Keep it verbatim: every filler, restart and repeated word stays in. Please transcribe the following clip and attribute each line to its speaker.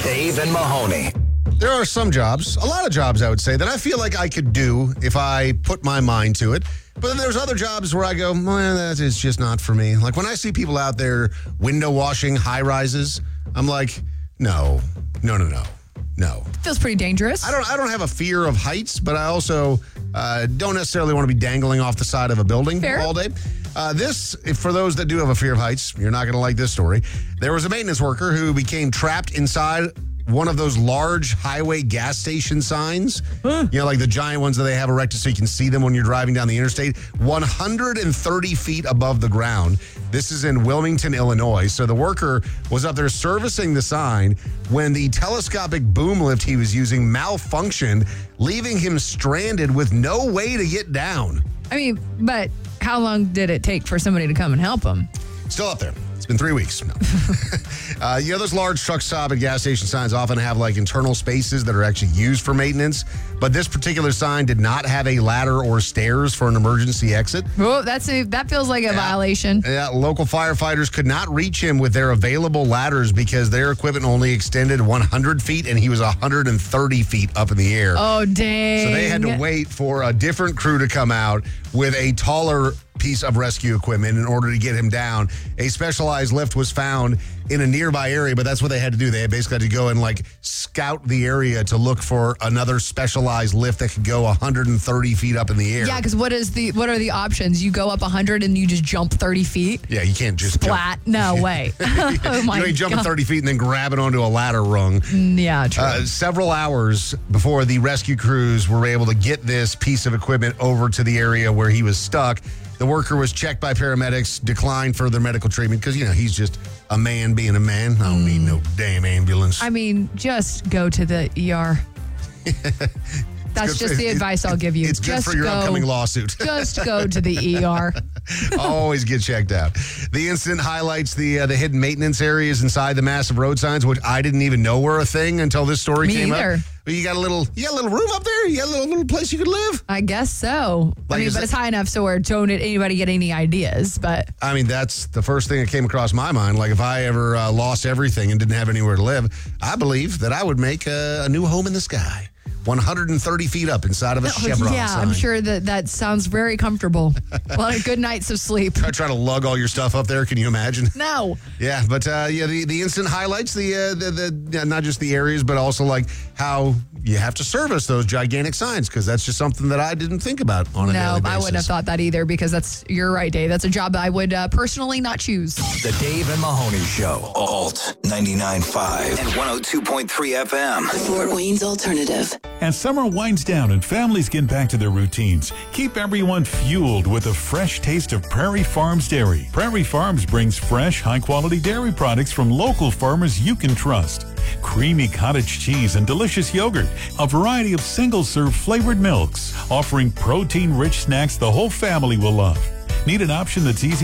Speaker 1: Dave and Mahoney.
Speaker 2: There are some jobs, a lot of jobs, I would say, that I feel like I could do if I put my mind to it. But then there's other jobs where I go, well, that is just not for me. Like when I see people out there window washing high rises, I'm like, no, no, no, no, no.
Speaker 3: Feels pretty dangerous.
Speaker 2: I don't I don't have a fear of heights, but I also uh, don't necessarily want to be dangling off the side of a building
Speaker 3: Fair.
Speaker 2: all day. Uh, this, for those that do have a fear of heights, you're not going to like this story. There was a maintenance worker who became trapped inside one of those large highway gas station signs. Huh. You know, like the giant ones that they have erected so you can see them when you're driving down the interstate. one hundred thirty feet above the ground. This is in Wilmington, Illinois. So the worker was up there servicing the sign when the telescopic boom lift he was using malfunctioned, leaving him stranded with no way to get down.
Speaker 3: I mean, but how long did it take for somebody to come and help him?
Speaker 2: Still up there. It's been three weeks. No. uh, you know, those large truck stop and gas station signs often have like internal spaces that are actually used for maintenance. But this particular sign did not have a ladder or stairs for an emergency exit.
Speaker 3: Oh, that's a, that feels like a
Speaker 2: yeah.
Speaker 3: violation.
Speaker 2: Yeah, local firefighters could not reach him with their available ladders because their equipment only extended one hundred feet and he was one hundred thirty feet up in the air.
Speaker 3: Oh, dang.
Speaker 2: So they had to wait for a different crew to come out with a taller piece of rescue equipment in order to get him down. A specialized lift was found in a nearby area, but that's what they had to do. They basically had to go and like scout the area to look for another specialized lift that could go one hundred thirty feet up in the air.
Speaker 3: Yeah, because what is the what are the options? You go up one hundred and you just jump thirty feet?
Speaker 2: Yeah, you can't just
Speaker 3: Splat.
Speaker 2: Jump.
Speaker 3: No way. Oh my
Speaker 2: you ain't jumping
Speaker 3: God.
Speaker 2: thirty feet and then grab it onto a ladder rung.
Speaker 3: Yeah, true.
Speaker 2: Uh, several hours before the rescue crews were able to get this piece of equipment over to the area where he was stuck. The worker was checked by paramedics, declined further medical treatment because, you know, he's just a man being a man. I don't mm. need no damn ambulance.
Speaker 3: I mean, just go to the E R. That's just the advice I'll give you.
Speaker 2: It's
Speaker 3: just
Speaker 2: good for your
Speaker 3: go,
Speaker 2: upcoming lawsuit.
Speaker 3: Just go to the E R.
Speaker 2: Always get checked out. The incident highlights the uh, the hidden maintenance areas inside the massive road signs, which I didn't even know were a thing until this story
Speaker 3: Me
Speaker 2: came
Speaker 3: either.
Speaker 2: up. But you got a little, you got a little room up there. You got a little, little place you could live.
Speaker 3: I guess so.
Speaker 2: Like,
Speaker 3: I mean, but
Speaker 2: that,
Speaker 3: it's high enough so where don't anybody get any ideas. But
Speaker 2: I mean, that's the first thing that came across my mind. Like if I ever uh, lost everything and didn't have anywhere to live, I believe that I would make a, a new home in the sky. one hundred thirty feet up inside of a Chevron
Speaker 3: Yeah,
Speaker 2: sign.
Speaker 3: I'm sure that that sounds very comfortable. A lot of good nights of sleep.
Speaker 2: I try to lug all your stuff up there. Can you imagine?
Speaker 3: No.
Speaker 2: Yeah, but uh, yeah, the, the incident highlights the, uh, the, the yeah, not just the areas, but also like how you have to service those gigantic signs because that's just something that I didn't think about on a
Speaker 3: no,
Speaker 2: daily basis.
Speaker 3: I wouldn't have thought that either because that's, you're right, Dave. That's a job that I would uh, personally not choose.
Speaker 1: The Dave and Mahoney Show. Alt ninety-nine point five and one oh two point three F M.
Speaker 4: Fort Wayne's Alternative.
Speaker 5: As summer winds down and families get back to their routines, keep everyone fueled with a fresh taste of Prairie Farms Dairy. Prairie Farms brings fresh, high-quality dairy products from local farmers you can trust. Creamy cottage cheese and delicious yogurt, a variety of single-serve flavored milks, offering protein-rich snacks the whole family will love. Need an option that's easy